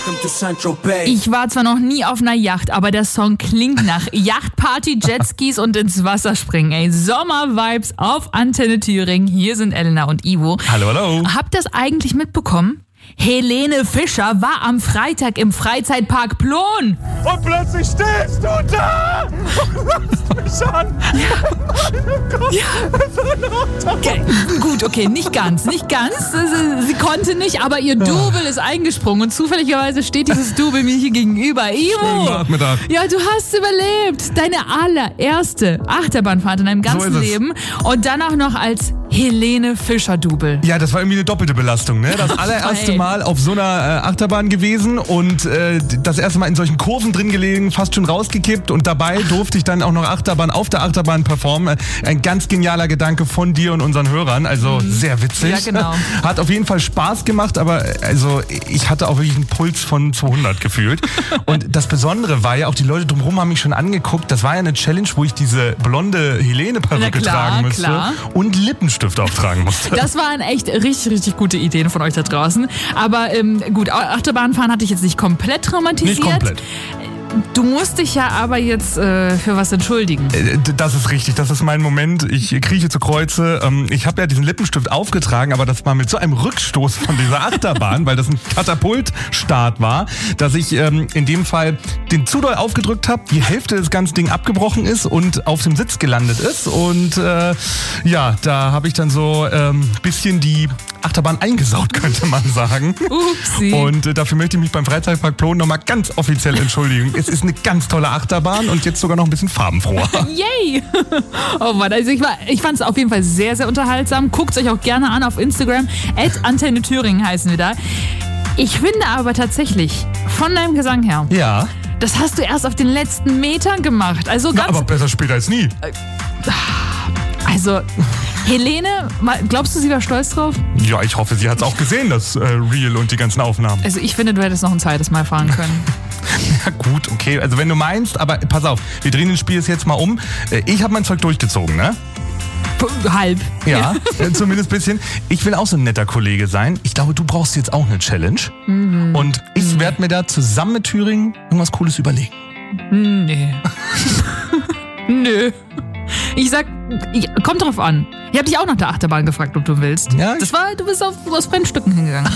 Ich war zwar noch nie auf einer Yacht, aber der Song klingt nach Yachtparty, Jetskis und ins Wasser springen. Ey, Sommer-Vibes auf Antenne Thüringen. Hier sind Elena und Ivo. Hallo, hallo. Habt ihr das eigentlich mitbekommen? Helene Fischer war am Freitag im Freizeitpark Plon. Und plötzlich stehst du da und machst mich an. Gut, okay, nicht ganz. Sie konnte nicht, aber ihr Double ist eingesprungen und zufälligerweise steht dieses Double mir hier gegenüber. Ivo! Nachmittag. Ja, du hast überlebt. Deine allererste Achterbahnfahrt in deinem ganzen Leben und dann auch noch als Helene Fischer Double. Ja, das war irgendwie eine doppelte Belastung, ne? Das allererste Mal auf so einer Achterbahn gewesen und das erste Mal in solchen Kurven drin gelegen, fast schon rausgekippt und dabei durfte ich dann auch noch auf der Achterbahn performen. Ein ganz genialer Gedanke von dir und unseren Hörern, also sehr witzig. Ja, genau. Hat auf jeden Fall Spaß gemacht, aber also ich hatte auch wirklich einen Puls von 200 gefühlt. Und das Besondere war ja, auch die Leute drumherum haben mich schon angeguckt, das war ja eine Challenge, wo ich diese blonde Helene-Perücke tragen musste und Lippenstift auftragen musste. Das waren echt richtig gute Ideen von euch da draußen. Aber gut, Achterbahnfahren hatte ich jetzt nicht komplett traumatisiert. Nicht komplett. Du musst dich ja aber jetzt für was entschuldigen. Das ist richtig, das ist mein Moment. Ich krieche zu Kreuze. Ich habe ja diesen Lippenstift aufgetragen, aber das war mit so einem Rückstoß von dieser Achterbahn, weil das ein Katapultstart war, dass ich in dem Fall den zu doll aufgedrückt habe, die Hälfte des ganzen Ding abgebrochen ist und auf dem Sitz gelandet ist. Und ja, da habe ich dann so bisschen die Achterbahn eingesaut, könnte man sagen. Upsi. Und dafür möchte ich mich beim Freizeitpark Plon nochmal ganz offiziell entschuldigen. Es ist eine ganz tolle Achterbahn und jetzt sogar noch ein bisschen farbenfroher. Yay! Oh Mann, also ich fand es auf jeden Fall sehr unterhaltsam. Guckt euch auch gerne an auf Instagram. @Antenne Thüringen heißen wir da. Ich finde aber tatsächlich, von deinem Gesang her, Ja. das hast du erst auf den letzten Metern gemacht. Also Na, aber besser später als nie. Also, Helene, glaubst du, sie war stolz drauf? Ja, ich hoffe, sie hat es auch gesehen, das Reel und die ganzen Aufnahmen. Also ich finde, du hättest noch ein zweites Mal fahren können. Ja gut, okay, also wenn du meinst, aber pass auf, wir drehen das Spiel jetzt mal um. Ich habe mein Zeug durchgezogen, ne? Halb. Ja, zumindest ein bisschen. Ich will auch so ein netter Kollege sein. Ich glaube, du brauchst jetzt auch eine Challenge. Und ich werde mir da zusammen mit Thüringen irgendwas Cooles überlegen. Nee. Nö. Ich sag, kommt drauf an. Ich hab dich auch nach der Achterbahn gefragt, ob du willst. Ja, Du bist aus Fremdstücken hingegangen.